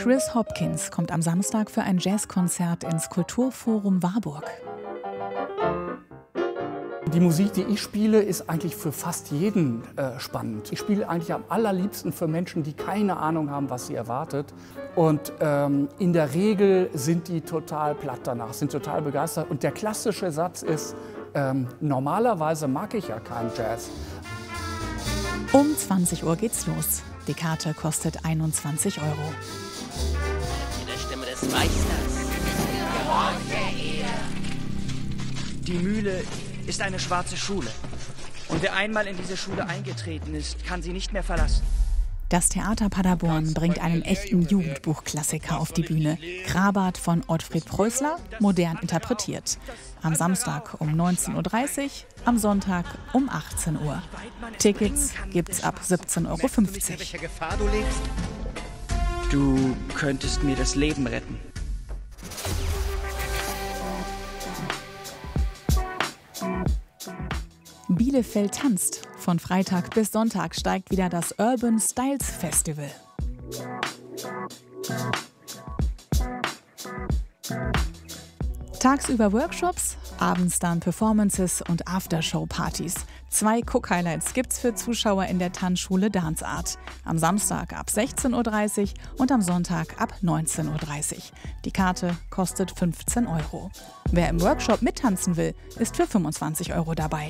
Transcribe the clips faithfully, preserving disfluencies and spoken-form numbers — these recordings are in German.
Chris Hopkins kommt am Samstag für ein Jazzkonzert ins Kulturforum Warburg. Die Musik, die ich spiele, ist eigentlich für fast jeden äh, spannend. Ich spiele eigentlich am allerliebsten für Menschen, die keine Ahnung haben, was sie erwartet. Und ähm, in der Regel sind die total platt danach, sind total begeistert. Und der klassische Satz ist, ähm, normalerweise mag ich ja keinen Jazz. Um zwanzig Uhr geht's los. Die Karte kostet einundzwanzig Euro. In der Stimme des Meisters. Die Mühle ist eine schwarze Schule. Und wer einmal in diese Schule eingetreten ist, kann sie nicht mehr verlassen. Das Theater Paderborn bringt einen echten Jugendbuchklassiker auf die Bühne. Krabat von Ottfried Preußler, modern interpretiert. Am Samstag um neunzehn Uhr dreißig, am Sonntag um achtzehn Uhr. Tickets gibt's ab siebzehn Euro fünfzig. Du könntest mir das Leben retten. Bielefeld tanzt. Von Freitag bis Sonntag steigt wieder das Urban Styles Festival. Tagsüber Workshops, abends dann Performances und Aftershow-Partys. Zwei Cook-Highlights gibt's für Zuschauer in der Tanzschule Dance Art. Am Samstag ab sechzehn Uhr dreißig und am Sonntag ab neunzehn Uhr dreißig. Die Karte kostet fünfzehn Euro. Wer im Workshop mittanzen will, ist für fünfundzwanzig Euro dabei.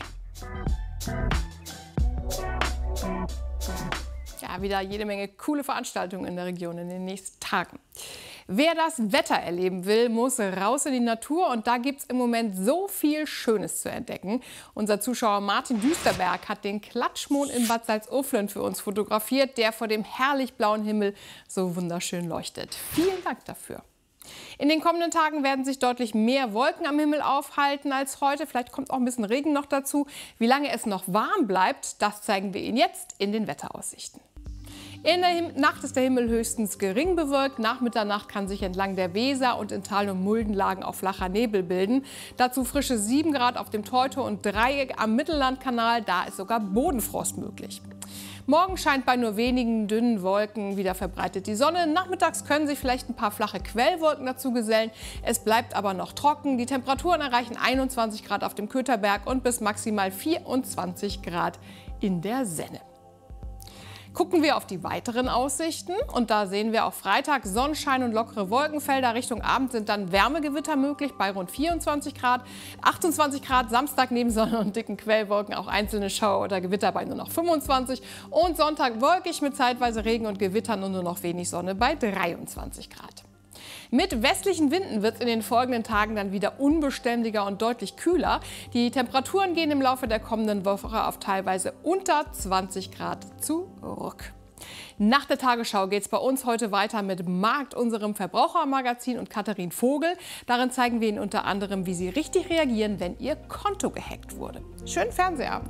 Ja, wieder jede Menge coole Veranstaltungen in der Region in den nächsten Tagen. Wer das Wetter erleben will, muss raus in die Natur und da gibt es im Moment so viel Schönes zu entdecken. Unser Zuschauer Martin Düsterberg hat den Klatschmond in Bad Salzuflen für uns fotografiert, der vor dem herrlich blauen Himmel so wunderschön leuchtet. Vielen Dank dafür. In den kommenden Tagen werden sich deutlich mehr Wolken am Himmel aufhalten als heute. Vielleicht kommt auch ein bisschen Regen noch dazu. Wie lange es noch warm bleibt, das zeigen wir Ihnen jetzt in den Wetteraussichten. In der Him- Nacht ist der Himmel höchstens gering bewölkt. Nach Mitternacht kann sich entlang der Weser und in Tal- und Muldenlagen auch flacher Nebel bilden. Dazu frische sieben Grad auf dem Teutow und drei am Mittellandkanal. Da ist sogar Bodenfrost möglich. Morgen scheint bei nur wenigen dünnen Wolken wieder verbreitet die Sonne. Nachmittags können sich vielleicht ein paar flache Quellwolken dazu gesellen. Es bleibt aber noch trocken. Die Temperaturen erreichen einundzwanzig Grad auf dem Kötherberg und bis maximal vierundzwanzig Grad in der Senne. Gucken wir auf die weiteren Aussichten und da sehen wir auch Freitag Sonnenschein und lockere Wolkenfelder. Richtung Abend sind dann Wärmegewitter möglich bei rund vierundzwanzig Grad. achtundzwanzig Grad Samstag neben Sonne und dicken Quellwolken auch einzelne Schauer oder Gewitter bei nur noch fünfundzwanzig. Und Sonntag wolkig mit zeitweise Regen und Gewittern und nur noch wenig Sonne bei dreiundzwanzig Grad. Mit westlichen Winden wird es in den folgenden Tagen dann wieder unbeständiger und deutlich kühler. Die Temperaturen gehen im Laufe der kommenden Woche auf teilweise unter zwanzig Grad zurück. Nach der Tagesschau geht es bei uns heute weiter mit Markt, unserem Verbrauchermagazin, und Katharin Vogel. Darin zeigen wir Ihnen unter anderem, wie Sie richtig reagieren, wenn Ihr Konto gehackt wurde. Schönen Fernsehabend!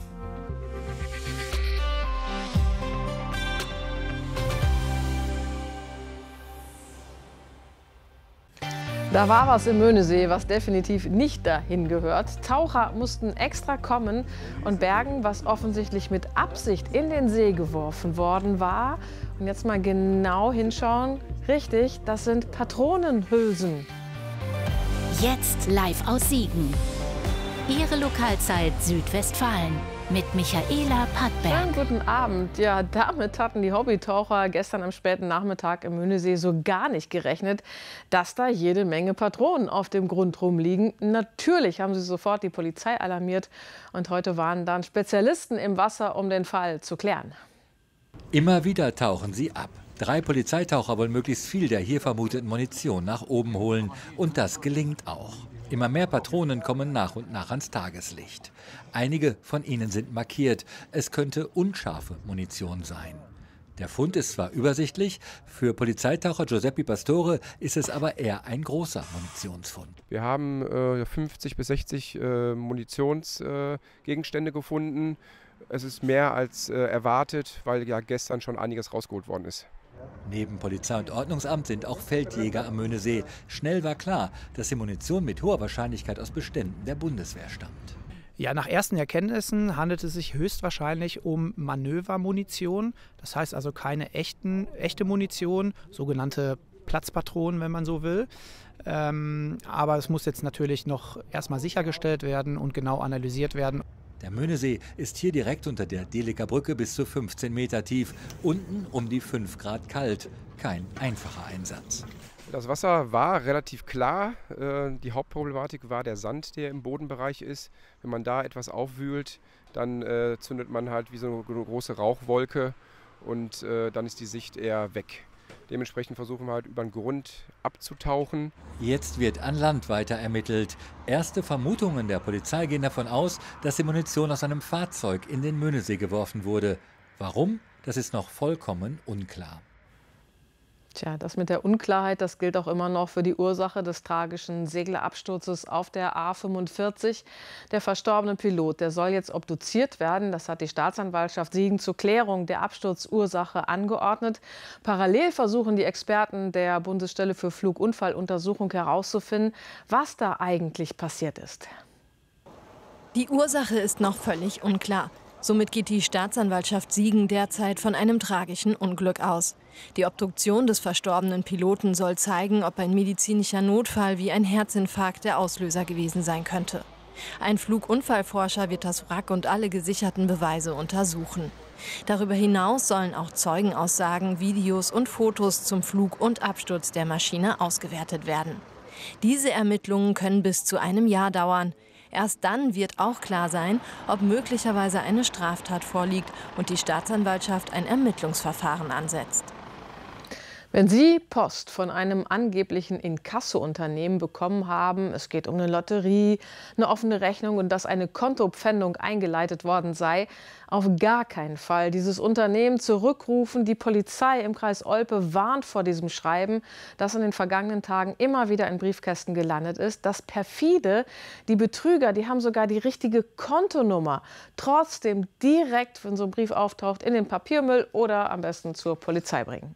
Da war was im Möhnesee, was definitiv nicht dahin gehört. Taucher mussten extra kommen und bergen, was offensichtlich mit Absicht in den See geworfen worden war. Und jetzt mal genau hinschauen. Richtig, das sind Patronenhülsen. Jetzt live aus Siegen. Ihre Lokalzeit Südwestfalen mit Michaela Pattberg. Schönen guten Abend. Ja, damit hatten die Hobbytaucher gestern am späten Nachmittag im Möhnesee so gar nicht gerechnet, dass da jede Menge Patronen auf dem Grund rumliegen. Natürlich haben sie sofort die Polizei alarmiert und heute waren dann Spezialisten im Wasser, um den Fall zu klären. Immer wieder tauchen sie ab. Drei Polizeitaucher wollen möglichst viel der hier vermuteten Munition nach oben holen und das gelingt auch. Immer mehr Patronen kommen nach und nach ans Tageslicht. Einige von ihnen sind markiert. Es könnte unscharfe Munition sein. Der Fund ist zwar übersichtlich, für Polizeitaucher Giuseppe Pastore ist es aber eher ein großer Munitionsfund. Wir haben äh, fünfzig bis sechzig äh, Munitionsgegenstände äh, gefunden. Es ist mehr als äh, erwartet, weil ja gestern schon einiges rausgeholt worden ist. Neben Polizei und Ordnungsamt sind auch Feldjäger am Möhnesee. Schnell war klar, dass die Munition mit hoher Wahrscheinlichkeit aus Beständen der Bundeswehr stammt. Ja, nach ersten Erkenntnissen handelt es sich höchstwahrscheinlich um Manövermunition. Das heißt also keine echten, echte Munition, sogenannte Platzpatronen, wenn man so will. Ähm, aber es muss jetzt natürlich noch erstmal sichergestellt werden und genau analysiert werden. Der Möhnesee ist hier direkt unter der Deliker Brücke bis zu fünfzehn Meter tief. Unten um die fünf Grad kalt. Kein einfacher Einsatz. Das Wasser war relativ klar. Die Hauptproblematik war der Sand, der im Bodenbereich ist. Wenn man da etwas aufwühlt, dann äh, zündet man halt wie so eine große Rauchwolke und äh, dann ist die Sicht eher weg. Dementsprechend versuchen wir halt über den Grund abzutauchen. Jetzt wird an Land weiter ermittelt. Erste Vermutungen der Polizei gehen davon aus, dass die Munition aus einem Fahrzeug in den Möhnesee geworfen wurde. Warum? Das ist noch vollkommen unklar. Tja, das mit der Unklarheit, das gilt auch immer noch für die Ursache des tragischen Seglerabsturzes auf der A fünfundvierzig. Der verstorbene Pilot, der soll jetzt obduziert werden. Das hat die Staatsanwaltschaft Siegen zur Klärung der Absturzursache angeordnet. Parallel versuchen die Experten der Bundesstelle für Flugunfalluntersuchung herauszufinden, was da eigentlich passiert ist. Die Ursache ist noch völlig unklar. Somit geht die Staatsanwaltschaft Siegen derzeit von einem tragischen Unglück aus. Die Obduktion des verstorbenen Piloten soll zeigen, ob ein medizinischer Notfall wie ein Herzinfarkt der Auslöser gewesen sein könnte. Ein Flugunfallforscher wird das Wrack und alle gesicherten Beweise untersuchen. Darüber hinaus sollen auch Zeugenaussagen, Videos und Fotos zum Flug und Absturz der Maschine ausgewertet werden. Diese Ermittlungen können bis zu einem Jahr dauern. Erst dann wird auch klar sein, ob möglicherweise eine Straftat vorliegt und die Staatsanwaltschaft ein Ermittlungsverfahren ansetzt. Wenn Sie Post von einem angeblichen Inkasso-Unternehmen bekommen haben, es geht um eine Lotterie, eine offene Rechnung und dass eine Kontopfändung eingeleitet worden sei, auf gar keinen Fall dieses Unternehmen zurückrufen. Die Polizei im Kreis Olpe warnt vor diesem Schreiben, das in den vergangenen Tagen immer wieder in Briefkästen gelandet ist. Das perfide, die Betrüger, die haben sogar die richtige Kontonummer. Trotzdem direkt, wenn so ein Brief auftaucht, in den Papiermüll oder am besten zur Polizei bringen.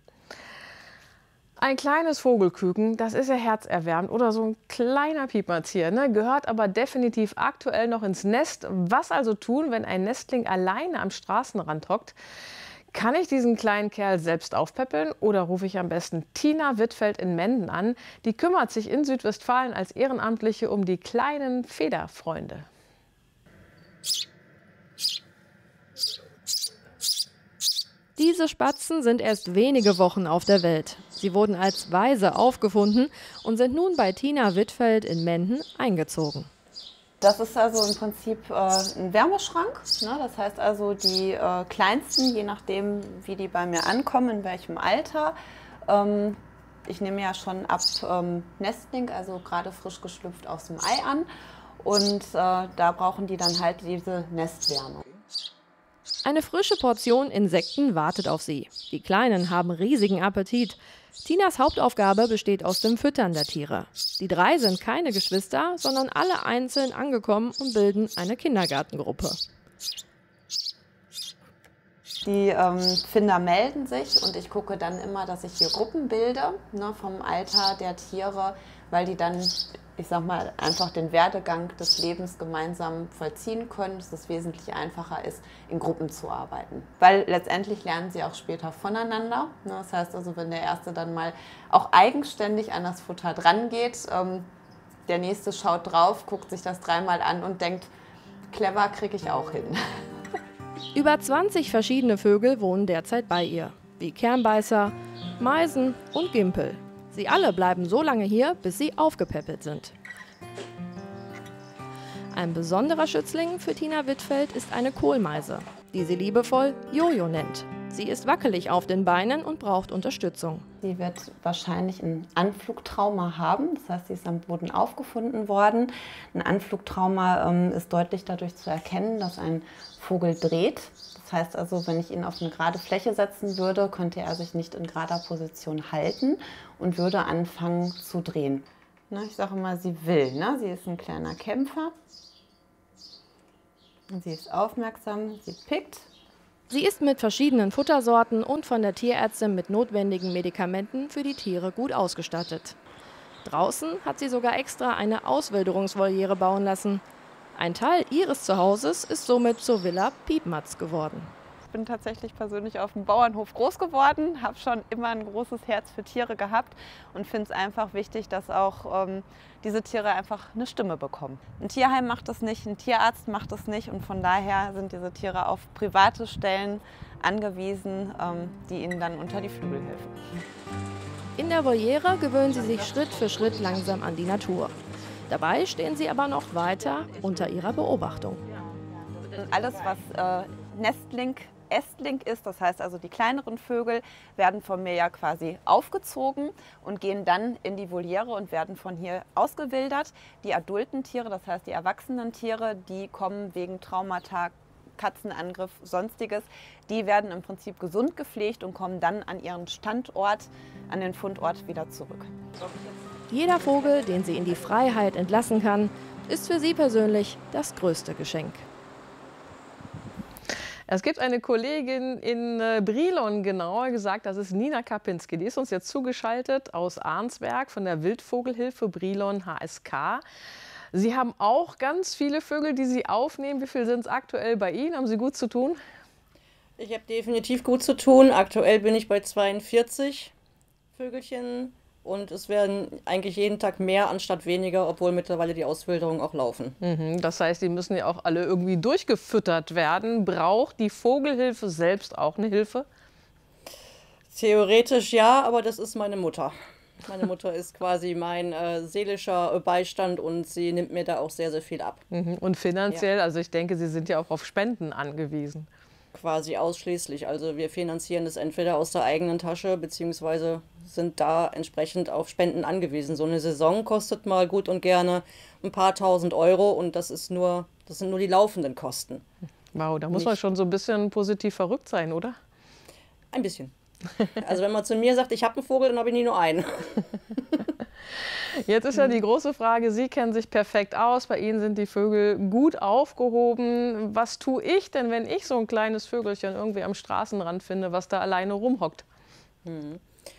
Ein kleines Vogelküken, das ist ja herzerwärmend oder so ein kleiner Piepmatzier, ne? Gehört aber definitiv aktuell noch ins Nest. Was also tun, wenn ein Nestling alleine am Straßenrand hockt? Kann ich diesen kleinen Kerl selbst aufpäppeln oder rufe ich am besten Tina Wittfeld in Menden an? Die kümmert sich in Südwestfalen als Ehrenamtliche um die kleinen Federfreunde. Diese Spatzen sind erst wenige Wochen auf der Welt. Sie wurden als Waise aufgefunden und sind nun bei Tina Wittfeld in Menden eingezogen. Das ist also im Prinzip äh, ein Wärmeschrank. Ne? Das heißt also die äh, kleinsten, je nachdem wie die bei mir ankommen, in welchem Alter. Ähm, ich nehme ja schon ab ähm, Nestling, also gerade frisch geschlüpft aus dem Ei an. Und äh, da brauchen die dann halt diese Nestwärme. Eine frische Portion Insekten wartet auf sie. Die Kleinen haben riesigen Appetit. Tinas Hauptaufgabe besteht aus dem Füttern der Tiere. Die drei sind keine Geschwister, sondern alle einzeln angekommen und bilden eine Kindergartengruppe. Die ähm, Finder melden sich und ich gucke dann immer, dass ich hier Gruppen bilde, ne, vom Alter der Tiere, weil die dann, ich sag mal, einfach den Werdegang des Lebens gemeinsam vollziehen können, dass es wesentlich einfacher ist, in Gruppen zu arbeiten. Weil letztendlich lernen sie auch später voneinander. Ne, das heißt also, wenn der Erste dann mal auch eigenständig an das Futter dran geht, ähm, der Nächste schaut drauf, guckt sich das dreimal an und denkt, clever, kriege ich auch hin. Über zwanzig verschiedene Vögel wohnen derzeit bei ihr, wie Kernbeißer, Meisen und Gimpel. Sie alle bleiben so lange hier, bis sie aufgepäppelt sind. Ein besonderer Schützling für Tina Wittfeld ist eine Kohlmeise, die sie liebevoll Jojo nennt. Sie ist wackelig auf den Beinen und braucht Unterstützung. Sie wird wahrscheinlich ein Anflugtrauma haben, das heißt, sie ist am Boden aufgefunden worden. Ein Anflugtrauma ähm, ist deutlich dadurch zu erkennen, dass ein Vogel dreht. Das heißt also, wenn ich ihn auf eine gerade Fläche setzen würde, könnte er sich nicht in gerader Position halten und würde anfangen zu drehen. Na, ich sage mal, sie will. Ne? Sie ist ein kleiner Kämpfer. Sie ist aufmerksam, sie pickt. Sie ist mit verschiedenen Futtersorten und von der Tierärztin mit notwendigen Medikamenten für die Tiere gut ausgestattet. Draußen hat sie sogar extra eine Auswilderungsvoliere bauen lassen. Ein Teil ihres Zuhauses ist somit zur Villa Piepmatz geworden. Ich bin tatsächlich persönlich auf dem Bauernhof groß geworden, habe schon immer ein großes Herz für Tiere gehabt und finde es einfach wichtig, dass auch ähm, diese Tiere einfach eine Stimme bekommen. Ein Tierheim macht das nicht, ein Tierarzt macht das nicht und von daher sind diese Tiere auf private Stellen angewiesen, ähm, die ihnen dann unter die Flügel helfen. In der Voliere gewöhnen sie sich Schritt für Schritt langsam an die Natur. Dabei stehen sie aber noch weiter unter ihrer Beobachtung. Alles, was äh, Nestling, Ästling ist, das heißt also die kleineren Vögel, werden von mir ja quasi aufgezogen und gehen dann in die Voliere und werden von hier ausgewildert. Die adulten Tiere, das heißt die erwachsenen Tiere, die kommen wegen Traumata, Katzenangriff, sonstiges, die werden im Prinzip gesund gepflegt und kommen dann an ihren Standort, an den Fundort wieder zurück. Jeder Vogel, den sie in die Freiheit entlassen kann, ist für sie persönlich das größte Geschenk. Es gibt eine Kollegin in Brilon, genauer gesagt, das ist Nina Kapinski. Die ist uns jetzt zugeschaltet aus Arnsberg von der Wildvogelhilfe Brilon H S K. Sie haben auch ganz viele Vögel, die Sie aufnehmen. Wie viele sind es aktuell bei Ihnen? Haben Sie gut zu tun? Ich habe definitiv gut zu tun. Aktuell bin ich bei zweiundvierzig Vögelchen. Und es werden eigentlich jeden Tag mehr anstatt weniger, obwohl mittlerweile die Auswilderungen auch laufen. Mhm, das heißt, die müssen ja auch alle irgendwie durchgefüttert werden. Braucht die Vogelhilfe selbst auch eine Hilfe? Theoretisch ja, aber das ist meine Mutter. Meine Mutter ist quasi mein äh, seelischer Beistand und sie nimmt mir da auch sehr, sehr viel ab. Mhm. Und finanziell, ja. Also ich denke, Sie sind ja auch auf Spenden angewiesen. Quasi ausschließlich. Also wir finanzieren das entweder aus der eigenen Tasche, beziehungsweise sind da entsprechend auf Spenden angewiesen. So eine Saison kostet mal gut und gerne ein paar tausend Euro und das ist nur, das sind nur die laufenden Kosten. Wow, da muss Nicht. man schon so ein bisschen positiv verrückt sein, oder? Ein bisschen. Also wenn man zu mir sagt, ich habe einen Vogel, dann habe ich nie nur einen. Jetzt ist ja die große Frage, Sie kennen sich perfekt aus, bei Ihnen sind die Vögel gut aufgehoben. Was tue ich denn, wenn ich so ein kleines Vögelchen irgendwie am Straßenrand finde, was da alleine rumhockt? Hm.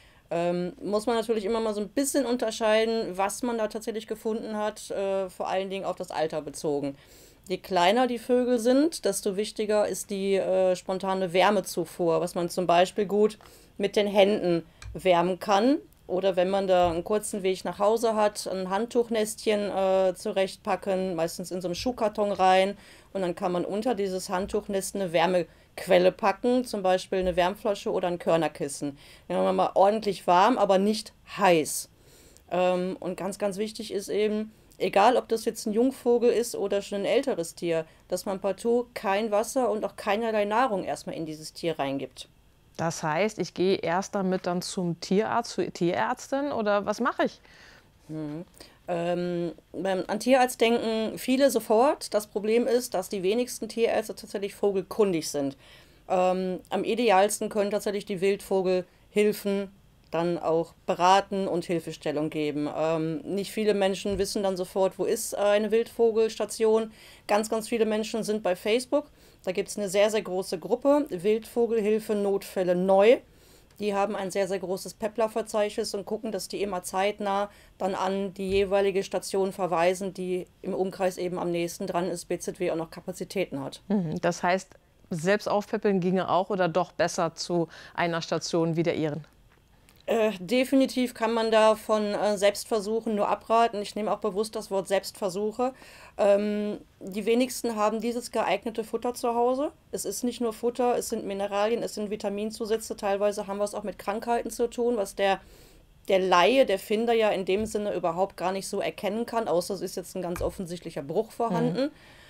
Ähm, muss man natürlich immer mal so ein bisschen unterscheiden, was man da tatsächlich gefunden hat, äh, vor allen Dingen auf das Alter bezogen. Je kleiner die Vögel sind, desto wichtiger ist die äh, spontane Wärmezufuhr, was man zum Beispiel gut mit den Händen wärmen kann. Oder wenn man da einen kurzen Weg nach Hause hat, ein Handtuchnestchen äh, zurechtpacken, meistens in so einen Schuhkarton rein. Und dann kann man unter dieses Handtuchnest eine Wärmequelle packen, zum Beispiel eine Wärmflasche oder ein Körnerkissen. Dann haben wir mal ordentlich warm, aber nicht heiß. Ähm, und ganz, ganz wichtig ist eben, egal ob das jetzt ein Jungvogel ist oder schon ein älteres Tier, dass man partout kein Wasser und auch keinerlei Nahrung erstmal in dieses Tier reingibt. Das heißt, ich gehe erst damit dann zum Tierarzt, zur Tierärztin oder was mache ich? Mhm. Ähm, beim, an Tierarzt denken viele sofort. Das Problem ist, dass die wenigsten Tierärzte tatsächlich vogelkundig sind. Ähm, am idealsten können tatsächlich die Wildvogelhilfen dann auch beraten und Hilfestellung geben. Ähm, nicht viele Menschen wissen dann sofort, wo ist eine Wildvogelstation. Ganz, ganz viele Menschen sind bei Facebook. Da gibt es eine sehr, sehr große Gruppe, Wildvogelhilfe Notfälle neu. Die haben ein sehr, sehr großes Peppler-Verzeichnis und gucken, dass die immer zeitnah dann an die jeweilige Station verweisen, die im Umkreis eben am nächsten dran ist, B Z W auch noch Kapazitäten hat. Das heißt, selbst aufpäppeln ginge auch oder doch besser zu einer Station wie der Ihren? Äh, definitiv kann man da von äh, Selbstversuchen nur abraten. Ich nehme auch bewusst das Wort Selbstversuche. Ähm, die wenigsten haben dieses geeignete Futter zu Hause. Es ist nicht nur Futter, es sind Mineralien, es sind Vitaminzusätze. Teilweise haben wir es auch mit Krankheiten zu tun, was der, der Laie, der Finder ja in dem Sinne überhaupt gar nicht so erkennen kann, außer es ist jetzt ein ganz offensichtlicher Bruch vorhanden. Mhm.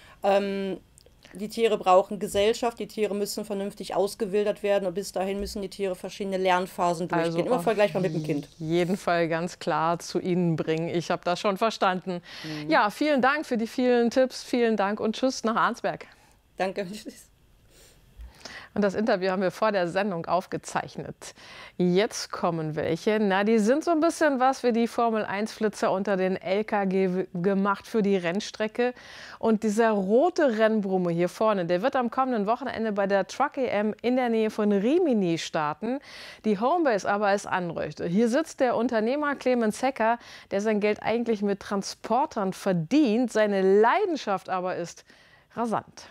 Ähm, Die Tiere brauchen Gesellschaft, die Tiere müssen vernünftig ausgewildert werden und bis dahin müssen die Tiere verschiedene Lernphasen durchgehen. Also immer vergleichbar mit dem Kind. Jeden Fall ganz klar zu Ihnen bringen. Ich habe das schon verstanden. Mhm. Ja, vielen Dank für die vielen Tipps. Vielen Dank und tschüss nach Arnsberg. Danke. Tschüss. Und das Interview haben wir vor der Sendung aufgezeichnet. Jetzt kommen welche. Na, die sind so ein bisschen was wie die Formel eins Flitzer unter den L K G gemacht für die Rennstrecke. Und dieser rote Rennbrumme hier vorne, der wird am kommenden Wochenende bei der Truck E M in der Nähe von Rimini starten. Die Homebase aber ist Anröchte. Hier sitzt der Unternehmer Clemens Hecker, der sein Geld eigentlich mit Transportern verdient. Seine Leidenschaft aber ist rasant.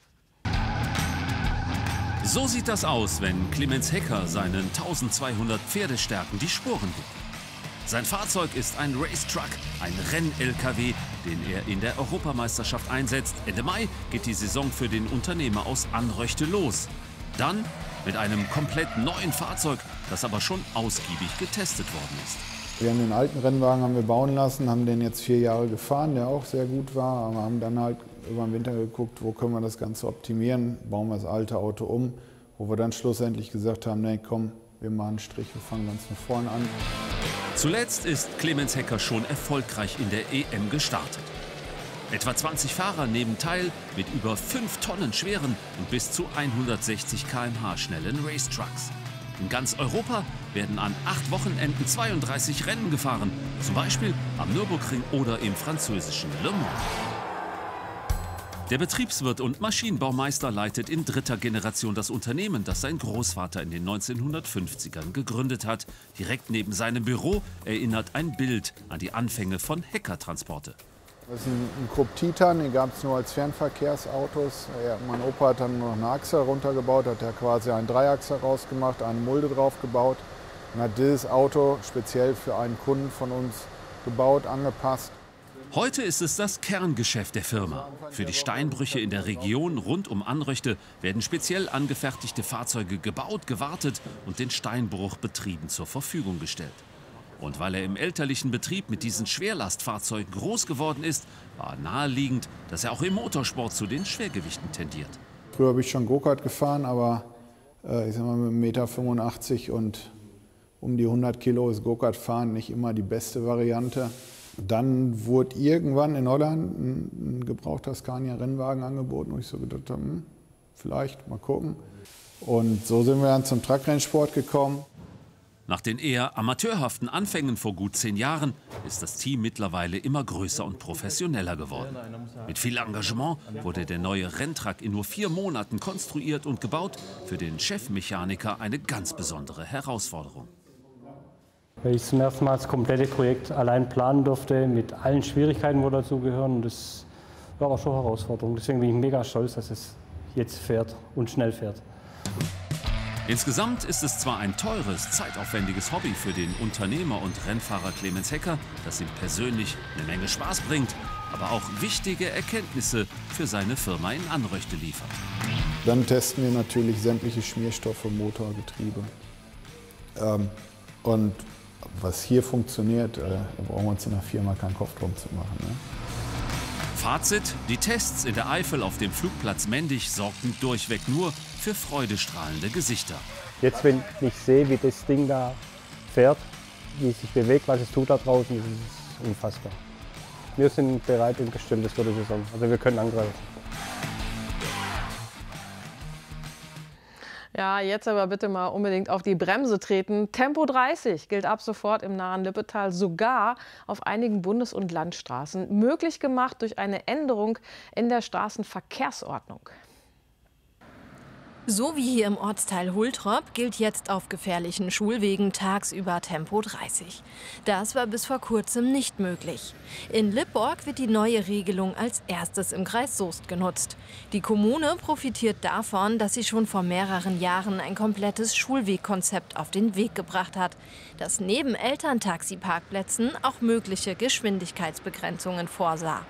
So sieht das aus, wenn Clemens Hecker seinen eintausendzweihundert Pferdestärken die Sporen gibt. Sein Fahrzeug ist ein Racetruck, ein Renn-L K W, den er in der Europameisterschaft einsetzt. Ende Mai geht die Saison für den Unternehmer aus Anröchte los. Dann mit einem komplett neuen Fahrzeug, das aber schon ausgiebig getestet worden ist. Wir haben den alten Rennwagen haben wir bauen lassen, haben den jetzt vier Jahre gefahren, der auch sehr gut war. Aber haben dann halt über den Winter geguckt, wo können wir das Ganze optimieren, bauen wir das alte Auto um, wo wir dann schlussendlich gesagt haben, nee, komm, wir machen einen Strich, wir fangen ganz von vorne an. Zuletzt ist Clemens Hecker schon erfolgreich in der E M gestartet. Etwa zwanzig Fahrer nehmen teil mit über fünf Tonnen schweren und bis zu hundertsechzig Kilometer pro Stunde schnellen Racetrucks. In ganz Europa werden an acht Wochenenden zweiunddreißig Rennen gefahren, zum Beispiel am Nürburgring oder im französischen Le Mans. Der Betriebswirt und Maschinenbaumeister leitet in dritter Generation das Unternehmen, das sein Großvater in den neunzehnhundertfünfzigern gegründet hat. Direkt neben seinem Büro erinnert ein Bild an die Anfänge von Hecker-Transporte. Das ist ein, ein Krupp Titan, den gab es nur als Fernverkehrsautos. Ja, mein Opa hat dann noch eine Achse runtergebaut, hat er quasi einen Dreiachser rausgemacht, eine Mulde drauf gebaut und hat dieses Auto speziell für einen Kunden von uns gebaut, angepasst. Heute ist es das Kerngeschäft der Firma. Für die Steinbrüche in der Region rund um Anröchte werden speziell angefertigte Fahrzeuge gebaut, gewartet und den Steinbruchbetrieben zur Verfügung gestellt. Und weil er im elterlichen Betrieb mit diesen Schwerlastfahrzeugen groß geworden ist, war naheliegend, dass er auch im Motorsport zu den Schwergewichten tendiert. Früher habe ich schon Go-Kart gefahren, aber äh, ich sag mal, mit eins Komma fünfundachtzig Meter und um die hundert Kilo ist Go-Kart fahren nicht immer die beste Variante. Dann wurde irgendwann in Holland ein, ein gebrauchter Scania-Rennwagen angeboten, wo ich so gedacht habe, hm, vielleicht, mal gucken. Und so sind wir dann zum Truckrennsport gekommen. Nach den eher amateurhaften Anfängen vor gut zehn Jahren ist das Team mittlerweile immer größer und professioneller geworden. Mit viel Engagement wurde der neue Renntruck in nur vier Monaten konstruiert und gebaut. Für den Chefmechaniker eine ganz besondere Herausforderung. Weil ich zum ersten Mal das komplette Projekt allein planen durfte, mit allen Schwierigkeiten, die dazugehören. Und das war aber schon eine Herausforderung. Deswegen bin ich mega stolz, dass es jetzt fährt und schnell fährt. Insgesamt ist es zwar ein teures, zeitaufwendiges Hobby für den Unternehmer und Rennfahrer Clemens Hecker, das ihm persönlich eine Menge Spaß bringt, aber auch wichtige Erkenntnisse für seine Firma in Anröchte liefert. Dann testen wir natürlich sämtliche Schmierstoffe, Motor, Getriebe. Ähm, und was hier funktioniert, äh, da brauchen wir uns in der Firma keinen Kopf drum zu machen. Ne? Fazit: Die Tests in der Eifel auf dem Flugplatz Mendig sorgten durchweg nur für freudestrahlende Gesichter. Jetzt, wenn ich sehe, wie das Ding da fährt, wie es sich bewegt, was es tut da draußen, das ist unfassbar. Wir sind bereit und bestimmt für die Saison. Also wir können angreifen. Ja, jetzt aber bitte mal unbedingt auf die Bremse treten. Tempo dreißig gilt ab sofort im nahen Lippetal sogar auf einigen Bundes- und Landstraßen. Möglich gemacht durch eine Änderung in der Straßenverkehrsordnung. So wie hier im Ortsteil Hultrop gilt jetzt auf gefährlichen Schulwegen tagsüber Tempo dreißig. Das war bis vor kurzem nicht möglich. In Lipborg wird die neue Regelung als erstes im Kreis Soest genutzt. Die Kommune profitiert davon, dass sie schon vor mehreren Jahren ein komplettes Schulwegkonzept auf den Weg gebracht hat, das neben Elterntaxi-Parkplätzen auch mögliche Geschwindigkeitsbegrenzungen vorsah.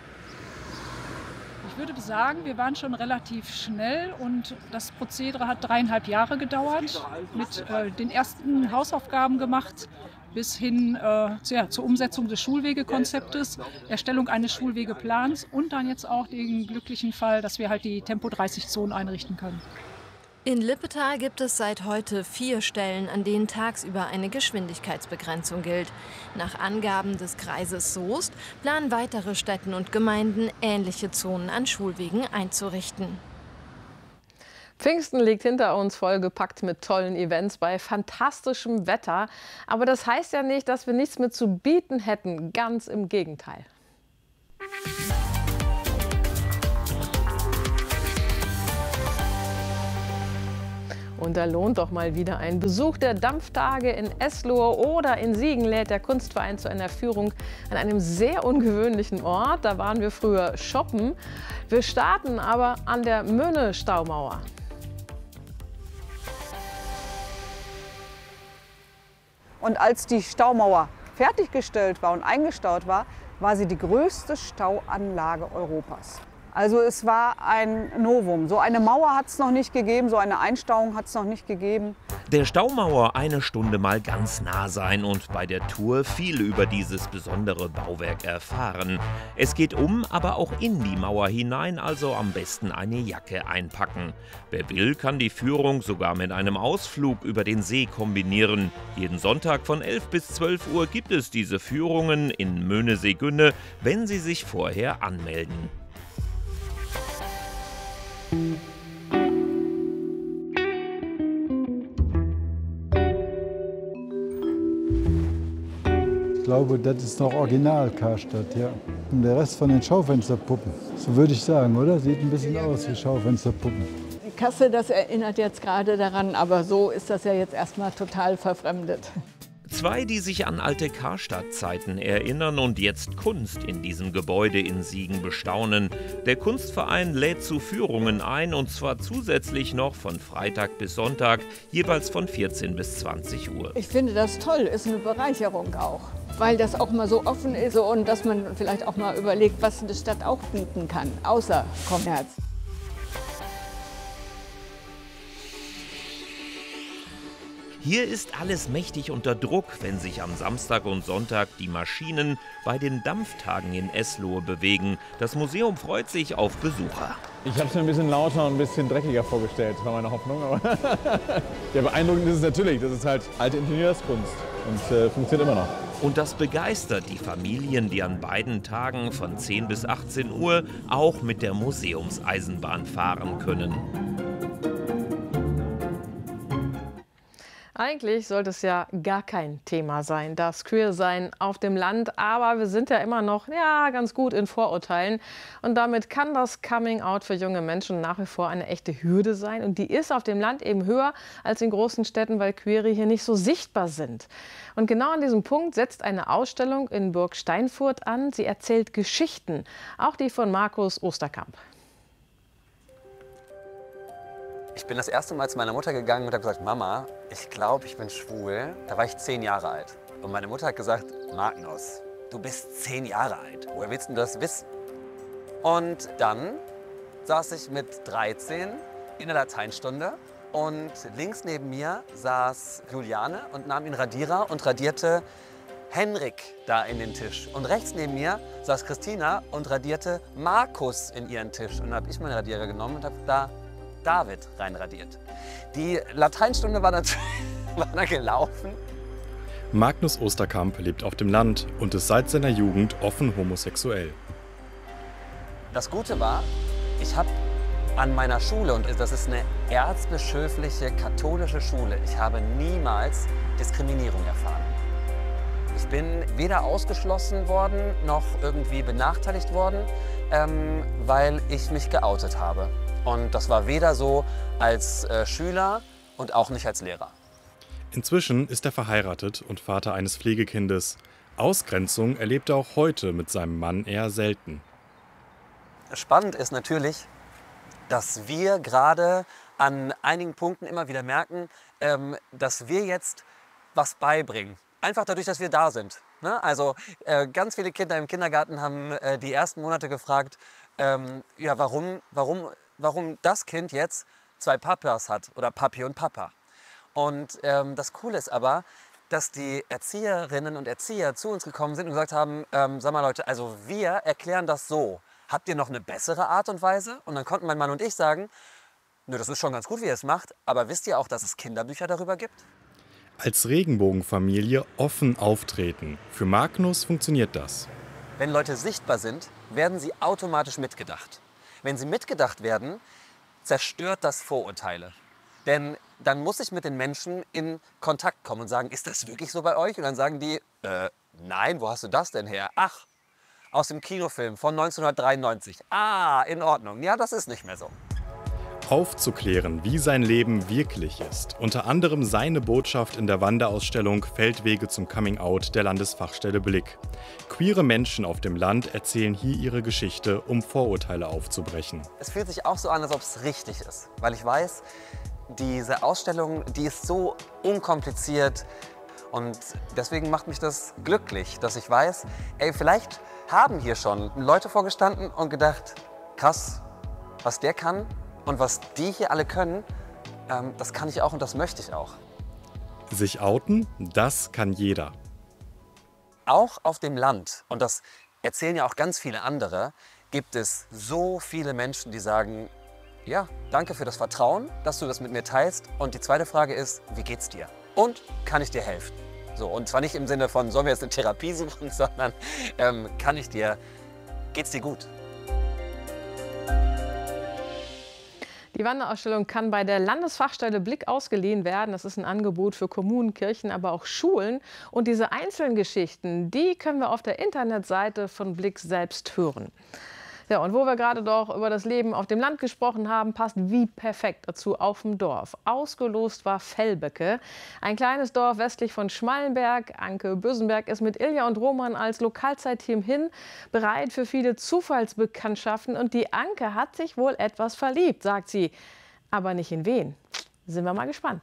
Ich würde sagen, wir waren schon relativ schnell und das Prozedere hat dreieinhalb Jahre gedauert, mit äh, den ersten Hausaufgaben gemacht, bis hin äh, zu, ja, zur Umsetzung des Schulwegekonzeptes, Erstellung eines Schulwegeplans und dann jetzt auch den glücklichen Fall, dass wir halt die Tempo dreißig Zonen einrichten können. In Lippetal gibt es seit heute vier Stellen, an denen tagsüber eine Geschwindigkeitsbegrenzung gilt. Nach Angaben des Kreises Soest planen weitere Städte und Gemeinden, ähnliche Zonen an Schulwegen einzurichten. Pfingsten liegt hinter uns, vollgepackt mit tollen Events bei fantastischem Wetter. Aber das heißt ja nicht, dass wir nichts mehr zu bieten hätten. Ganz im Gegenteil. Und da lohnt doch mal wieder ein Besuch der Dampftage in Eslohe oder in Siegen lädt der Kunstverein zu einer Führung an einem sehr ungewöhnlichen Ort. Da waren wir früher shoppen. Wir starten aber an der Möhne-Staumauer. Und als die Staumauer fertiggestellt war und eingestaut war, war sie die größte Stauanlage Europas. Also es war ein Novum. So eine Mauer hat es noch nicht gegeben, so eine Einstauung hat es noch nicht gegeben. Der Staumauer eine Stunde mal ganz nah sein und bei der Tour viel über dieses besondere Bauwerk erfahren. Es geht um, aber auch in die Mauer hinein, also am besten eine Jacke einpacken. Wer will, kann die Führung sogar mit einem Ausflug über den See kombinieren. Jeden Sonntag von elf bis zwölf Uhr gibt es diese Führungen in Möhnesee-Günne, wenn Sie sich vorher anmelden. Ich glaube, das ist noch Original Karstadt, ja. Und der Rest von den Schaufensterpuppen, so würde ich sagen, oder? Sieht ein bisschen aus wie Schaufensterpuppen. Die Kasse, das erinnert jetzt gerade daran, aber so ist das ja jetzt erstmal total verfremdet. Zwei, die sich an alte Karstadt-Zeiten erinnern und jetzt Kunst in diesem Gebäude in Siegen bestaunen. Der Kunstverein lädt zu Führungen ein und zwar zusätzlich noch von Freitag bis Sonntag, jeweils von vierzehn bis zwanzig Uhr. Ich finde das toll, ist eine Bereicherung auch, weil das auch mal so offen ist und dass man vielleicht auch mal überlegt, was eine Stadt auch bieten kann, außer Kommerz. Hier ist alles mächtig unter Druck, wenn sich am Samstag und Sonntag die Maschinen bei den Dampftagen in Eslohe bewegen. Das Museum freut sich auf Besucher. Ich habe es mir ein bisschen lauter und ein bisschen dreckiger vorgestellt, war meine Hoffnung. Aber ja, beeindruckend ist es natürlich. Das ist halt alte Ingenieurskunst und äh, funktioniert immer noch. Und das begeistert die Familien, die an beiden Tagen von zehn bis achtzehn Uhr auch mit der Museumseisenbahn fahren können. Eigentlich sollte es ja gar kein Thema sein, das Queersein auf dem Land. Aber wir sind ja immer noch ja, ganz gut in Vorurteilen. Und damit kann das Coming-out für junge Menschen nach wie vor eine echte Hürde sein. Und die ist auf dem Land eben höher als in großen Städten, weil Queere hier nicht so sichtbar sind. Und genau an diesem Punkt setzt eine Ausstellung in Burg Steinfurt an. Sie erzählt Geschichten, auch die von Markus Osterkamp. Ich bin das erste Mal zu meiner Mutter gegangen und habe gesagt, Mama, ich glaube, ich bin schwul. Da war ich zehn Jahre alt. Und meine Mutter hat gesagt, Magnus, du bist zehn Jahre alt. Woher willst du das wissen? Und dann saß ich mit dreizehn in der Lateinstunde und links neben mir saß Juliane und nahm den Radierer und radierte Henrik da in den Tisch. Und rechts neben mir saß Christina und radierte Markus in ihren Tisch. Und dann habe ich meinen Radierer genommen und habe da David reinradiert. Die Lateinstunde war dann, war dann gelaufen. Magnus Osterkamp lebt auf dem Land und ist seit seiner Jugend offen homosexuell. Das Gute war, ich habe an meiner Schule, und das ist eine erzbischöfliche katholische Schule, ich habe niemals Diskriminierung erfahren. Ich bin weder ausgeschlossen worden, noch irgendwie benachteiligt worden, ähm, weil ich mich geoutet habe. Und das war weder so als äh, Schüler und auch nicht als Lehrer. Inzwischen ist er verheiratet und Vater eines Pflegekindes. Ausgrenzung erlebt er auch heute mit seinem Mann eher selten. Spannend ist natürlich, dass wir gerade an einigen Punkten immer wieder merken, ähm, dass wir jetzt was beibringen. Einfach dadurch, dass wir da sind. Ne? Also äh, ganz viele Kinder im Kindergarten haben äh, die ersten Monate gefragt, ähm, ja, warum, warum warum das Kind jetzt zwei Papas hat oder Papi und Papa. Und ähm, das Coole ist aber, dass die Erzieherinnen und Erzieher zu uns gekommen sind und gesagt haben, ähm, sag mal Leute, also wir erklären das so. Habt ihr noch eine bessere Art und Weise? Und dann konnten mein Mann und ich sagen, nö, das ist schon ganz gut, wie ihr es macht, aber wisst ihr auch, dass es Kinderbücher darüber gibt? Als Regenbogenfamilie offen auftreten. Für Magnus funktioniert das. Wenn Leute sichtbar sind, werden sie automatisch mitgedacht. Wenn sie mitgedacht werden, zerstört das Vorurteile. Denn dann muss ich mit den Menschen in Kontakt kommen und sagen, ist das wirklich so bei euch? Und dann sagen die, äh, nein, wo hast du das denn her? Ach, aus dem Kinofilm von neunzehnhundertdreiundneunzig. Ah, in Ordnung. Ja, das ist nicht mehr so. Aufzuklären, wie sein Leben wirklich ist. Unter anderem seine Botschaft in der Wanderausstellung Feldwege zum Coming-out der Landesfachstelle Blick. Queere Menschen auf dem Land erzählen hier ihre Geschichte, um Vorurteile aufzubrechen. Es fühlt sich auch so an, als ob es richtig ist. Weil ich weiß, diese Ausstellung, die ist so unkompliziert. Und deswegen macht mich das glücklich, dass ich weiß, ey, vielleicht haben hier schon Leute vorgestanden und gedacht, krass, was der kann. Und was die hier alle können, ähm, das kann ich auch und das möchte ich auch. Sich outen, das kann jeder. Auch auf dem Land, und das erzählen ja auch ganz viele andere, gibt es so viele Menschen, die sagen, ja, danke für das Vertrauen, dass du das mit mir teilst. Und die zweite Frage ist, wie geht's dir? Und kann ich dir helfen? So, und zwar nicht im Sinne von, sollen wir jetzt eine Therapie suchen, sondern ähm, kann ich dir, geht's dir gut? Die Wanderausstellung kann bei der Landesfachstelle Blick ausgeliehen werden. Das ist ein Angebot für Kommunen, Kirchen, aber auch Schulen. Und diese einzelnen Geschichten, die können wir auf der Internetseite von Blick selbst hören. Ja, und wo wir gerade doch über das Leben auf dem Land gesprochen haben, passt wie perfekt dazu auf dem Dorf. Ausgelost war Velbeke, ein kleines Dorf westlich von Schmallenberg. Anke Bösenberg ist mit Ilja und Roman als Lokalzeitteam hin, bereit für viele Zufallsbekanntschaften. Und die Anke hat sich wohl etwas verliebt, sagt sie. Aber nicht in wen. Sind wir mal gespannt.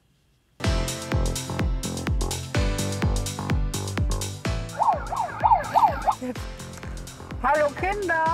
Hallo Kinder!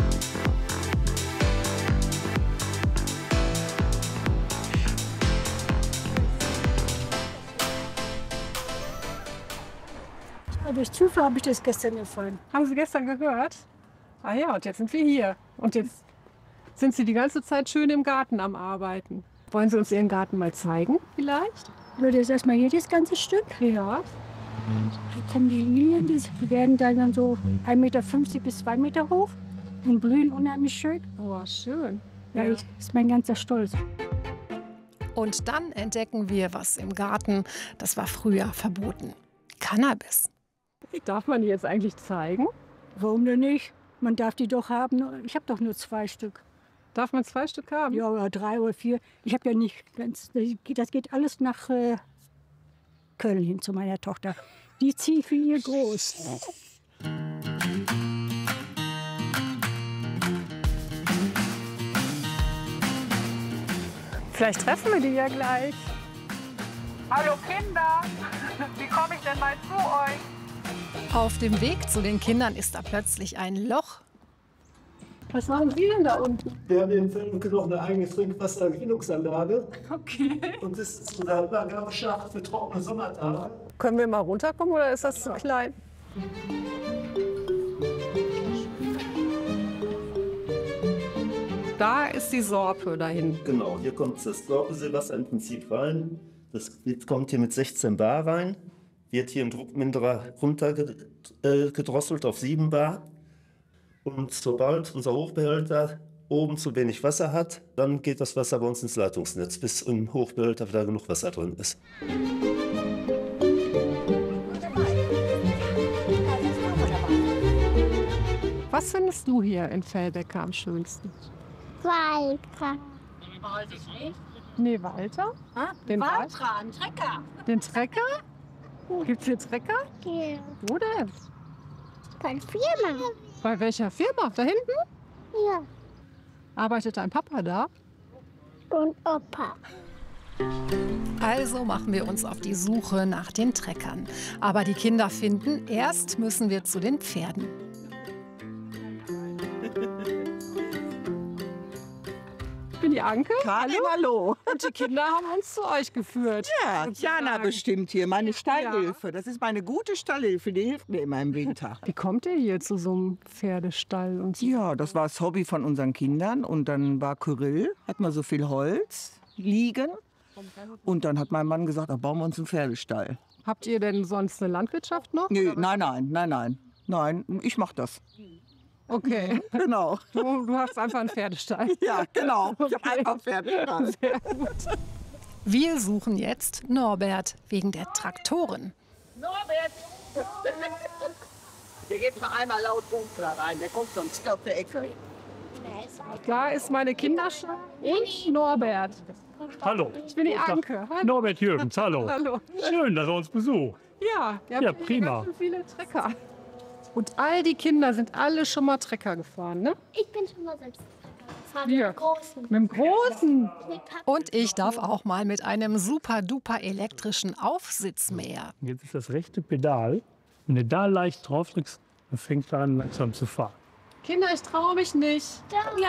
Durch Zufall habe ich das gestern erfahren. Haben Sie gestern gehört? Ah ja, und jetzt sind wir hier. Und jetzt sind Sie die ganze Zeit schön im Garten am Arbeiten. Wollen Sie uns Ihren Garten mal zeigen vielleicht? Ich würde jetzt erstmal hier das ganze Stück. Ja. Da kommen die Lilien, die werden dann so ein Meter fünfzig bis zwei Meter hoch und blühen unheimlich schön. Oh, schön. Ja, ich, das ist mein ganzer Stolz. Und dann entdecken wir was im Garten, das war früher verboten. Cannabis. Darf man die jetzt eigentlich zeigen? Warum denn nicht? Man darf die doch haben. Ich habe doch nur zwei Stück. Darf man zwei Stück haben? Ja, oder drei oder vier. Ich habe ja nicht, das geht alles nach äh, Köln hin zu meiner Tochter. Die zieht für ihr groß. Vielleicht treffen wir die ja gleich. Hallo Kinder! Wie komme ich denn mal zu euch? Auf dem Weg zu den Kindern ist da plötzlich ein Loch. Was machen Sie denn da unten? Wir haben in Velbeke noch eine eigene Trinkwassergewinnungsanlage. Okay. Und das ist so eine lange Schacht für trockene Sommertage. Können wir mal runterkommen oder ist das zu klein? Da ist die Sorpe dahin. Genau, hier kommt das Sorpeseewasser im Prinzip rein. Das kommt hier mit sechzehn Bar rein, wird hier im Druckminderer runtergedrosselt auf sieben Bar. Und sobald unser Hochbehälter oben zu wenig Wasser hat, dann geht das Wasser bei uns ins Leitungsnetz, bis im Hochbehälter wieder genug Wasser drin ist. Was findest du hier in Velbeke am schönsten? Walter. Nee, Walter? Ah, Den Walter, ein Trecker. Den Trecker? Gibt's hier Trecker? Ja. Wo denn? Bei Firma. Bei welcher Firma? Da hinten? Ja. Arbeitet dein Papa da? Und Opa. Also machen wir uns auf die Suche nach den Treckern. Aber die Kinder finden, erst müssen wir zu den Pferden. Ich bin die Anke. Hallo, hallo. Und die Kinder haben uns zu euch geführt. Ja, Jana bestimmt hier, meine Stallhilfe. Das ist meine gute Stallhilfe, die hilft mir immer im Winter. Wie kommt ihr hier zu so einem Pferdestall? Und so? Ja, das war das Hobby von unseren Kindern. Und dann war Kyrill, hat man so viel Holz liegen. Und dann hat mein Mann gesagt, da bauen wir uns einen Pferdestall. Habt ihr denn sonst eine Landwirtschaft noch? Nee, nein, nein, nein, nein. Nein, ich mach das. Okay. Genau. Du, du hast einfach einen Pferdestall. Ja, genau. Ich habe einfach einen Pferdestall. Sehr gut. Wir suchen jetzt Norbert wegen der Traktoren. Norbert! Der geht mal einmal laut da rein, der kommt sonst auf der Ecke. Da ist meine Kinderschau und Norbert. Hallo. Ich bin die Anke. Hallo. Norbert Jürgens, hallo. Hallo. Schön, dass er uns besucht. Ja, wir Ja, haben prima. ganz viele Trecker. Und all die Kinder sind alle schon mal Trecker gefahren, ne? Ich bin schon mal selbst gefahren. Wir. Mit dem Großen. Mit dem Großen. Und ich darf auch mal mit einem super-duper elektrischen Aufsitzmäher. Jetzt ist das rechte Pedal. Wenn du da leicht drauf drückst, dann fängt er an, langsam zu fahren. Kinder, ich traue mich nicht. Ja.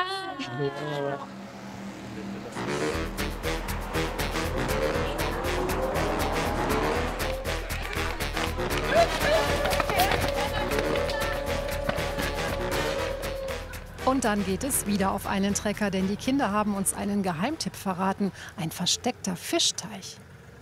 Und dann geht es wieder auf einen Trecker, denn die Kinder haben uns einen Geheimtipp verraten. Ein versteckter Fischteich.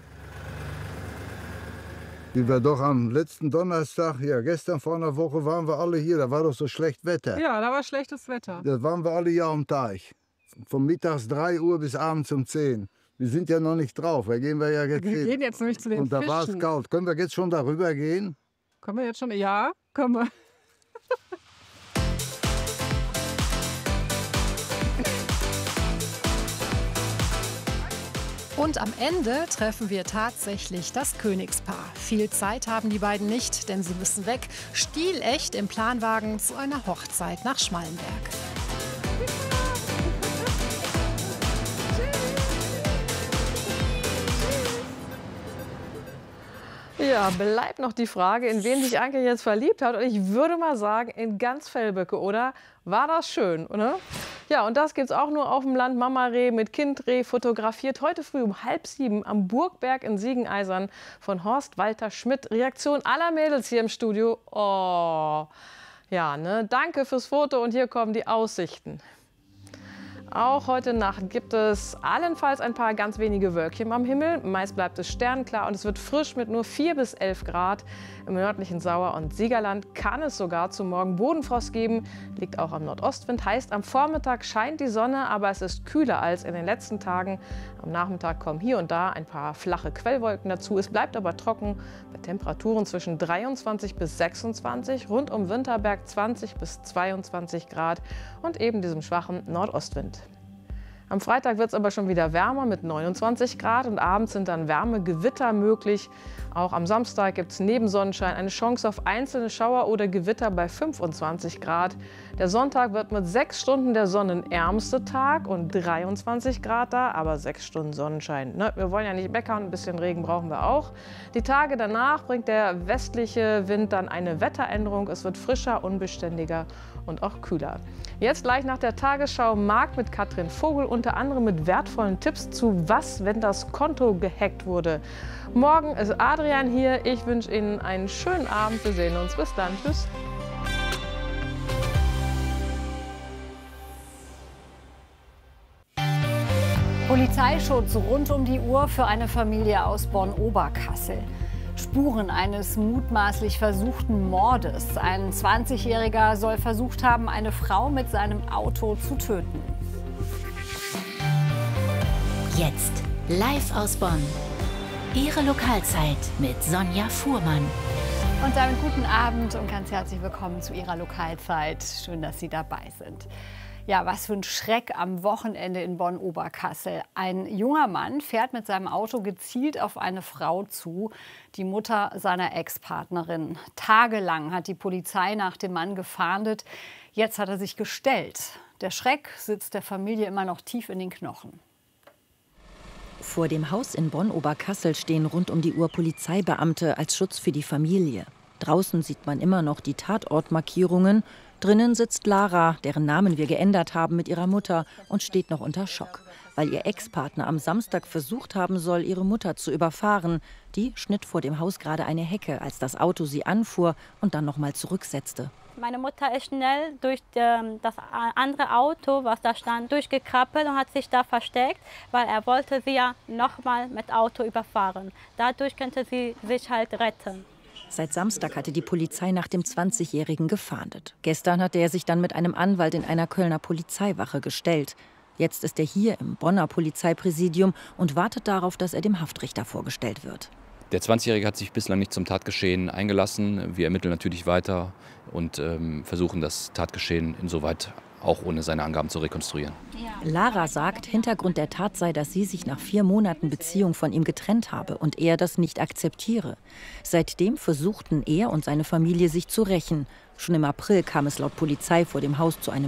Wie wir doch am letzten Donnerstag, ja gestern vor einer Woche waren wir alle hier, da war doch so schlecht Wetter. Ja, da war schlechtes Wetter. Da waren wir alle hier am Teich. Von mittags drei Uhr bis abends um zehn. Wir sind ja noch nicht drauf, da gehen wir ja jetzt Wir hin. gehen jetzt nämlich zu den Und da war es Fischen. kalt. Können wir jetzt schon darüber gehen? Können wir jetzt schon? Ja, können wir. Und am Ende treffen wir tatsächlich das Königspaar. Viel Zeit haben die beiden nicht, denn sie müssen weg. Stilecht im Planwagen zu einer Hochzeit nach Schmallenberg. Ja, bleibt noch die Frage, in wen sich Anke jetzt verliebt hat. Und ich würde mal sagen, in ganz Velbeke, oder? War das schön, oder? Ja, und das gibt's auch nur auf dem Land. Mama Reh mit Kind Reh fotografiert heute früh um halb sieben am Burgberg in Siegeneisern von Horst Walter Schmidt. Reaktion aller Mädels hier im Studio. Oh, ja, ne? Danke fürs Foto und hier kommen die Aussichten. Auch heute Nacht gibt es allenfalls ein paar ganz wenige Wölkchen am Himmel. Meist bleibt es sternklar und es wird frisch mit nur vier bis elf Grad. Im nördlichen Sauer- und Siegerland kann es sogar zum Morgen Bodenfrost geben. Liegt auch am Nordostwind. Heißt, am Vormittag scheint die Sonne, aber es ist kühler als in den letzten Tagen. Am Nachmittag kommen hier und da ein paar flache Quellwolken dazu. Es bleibt aber trocken bei Temperaturen zwischen dreiundzwanzig bis sechsundzwanzig. Rund um Winterberg zwanzig bis zweiundzwanzig Grad und eben diesem schwachen Nordostwind. Am Freitag wird es aber schon wieder wärmer mit neunundzwanzig Grad und abends sind dann Wärmegewitter möglich. Auch am Samstag gibt es neben Sonnenschein eine Chance auf einzelne Schauer oder Gewitter bei fünfundzwanzig Grad. Der Sonntag wird mit sechs Stunden der sonnenärmste Tag und dreiundzwanzig Grad da, aber sechs Stunden Sonnenschein. Ne? Wir wollen ja nicht meckern, ein bisschen Regen brauchen wir auch. Die Tage danach bringt der westliche Wind dann eine Wetteränderung. Es wird frischer, unbeständiger und auch kühler. Jetzt gleich nach der Tagesschau Markt mit Katrin Vogel, unter anderem mit wertvollen Tipps zu Was, wenn das Konto gehackt wurde. Morgen ist Adrian hier. Ich wünsche Ihnen einen schönen Abend. Wir sehen uns. Bis dann. Tschüss. Polizeischutz rund um die Uhr für eine Familie aus Bonn-Oberkassel. Spuren eines mutmaßlich versuchten Mordes. Ein zwanzigjähriger soll versucht haben, eine Frau mit seinem Auto zu töten. Jetzt live aus Bonn. Ihre Lokalzeit mit Sonja Fuhrmann. Und damit guten Abend und ganz herzlich willkommen zu Ihrer Lokalzeit. Schön, dass Sie dabei sind. Ja, was für ein Schreck am Wochenende in Bonn-Oberkassel. Ein junger Mann fährt mit seinem Auto gezielt auf eine Frau zu, die Mutter seiner Ex-Partnerin. Tagelang hat die Polizei nach dem Mann gefahndet. Jetzt hat er sich gestellt. Der Schreck sitzt der Familie immer noch tief in den Knochen. Vor dem Haus in Bonn-Oberkassel stehen rund um die Uhr Polizeibeamte als Schutz für die Familie. Draußen sieht man immer noch die Tatortmarkierungen. Drinnen sitzt Lara, deren Namen wir geändert haben, mit ihrer Mutter und steht noch unter Schock, weil ihr Ex-Partner am Samstag versucht haben soll, ihre Mutter zu überfahren. Die schnitt vor dem Haus gerade eine Hecke, als das Auto sie anfuhr und dann noch mal zurücksetzte. Meine Mutter ist schnell durch das andere Auto, was da stand, durchgekrabbelt und hat sich da versteckt, weil er wollte sie ja noch mal mit Auto überfahren. Dadurch könnte sie sich halt retten. Seit Samstag hatte die Polizei nach dem zwanzigjährigen gefahndet. Gestern hatte er sich dann mit einem Anwalt in einer Kölner Polizeiwache gestellt. Jetzt ist er hier im Bonner Polizeipräsidium und wartet darauf, dass er dem Haftrichter vorgestellt wird. Der zwanzigjährige hat sich bislang nicht zum Tatgeschehen eingelassen. Wir ermitteln natürlich weiter und ähm, versuchen, das Tatgeschehen insoweit auch ohne seine Angaben zu rekonstruieren. Lara sagt, Hintergrund der Tat sei, dass sie sich nach vier Monaten Beziehung von ihm getrennt habe und er das nicht akzeptiere. Seitdem versuchten er und seine Familie sich zu rächen. Schon im April kam es laut Polizei vor dem Haus zu einem